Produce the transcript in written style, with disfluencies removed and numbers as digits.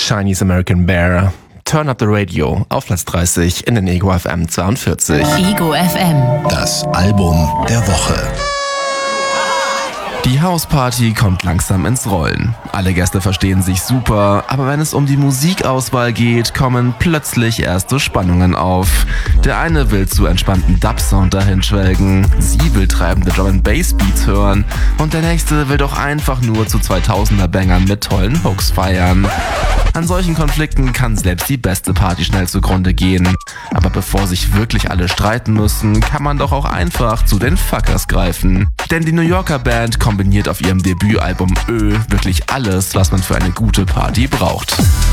Chinese American Bear. Turn Up the Radio auf Platz 30 in den Ego FM 42. Ego FM. Das Album der Woche. Die Hausparty kommt langsam ins Rollen. Alle Gäste verstehen sich super, aber wenn es um die Musikauswahl geht, kommen plötzlich erste Spannungen auf. Der eine will zu entspannten Dub-Sound dahin schwelgen, sie will treibende Drum-and-Bass-Beats hören und der nächste will doch einfach nur zu 2000er-Bangern mit tollen Hooks feiern. An solchen Konflikten kann selbst die beste Party schnell zugrunde gehen. Aber bevor sich wirklich alle streiten müssen, kann man doch auch einfach zu den Fuckers greifen. Denn die New Yorker Band kombiniert auf ihrem Debütalbum Ö wirklich alles, was man für eine gute Party braucht.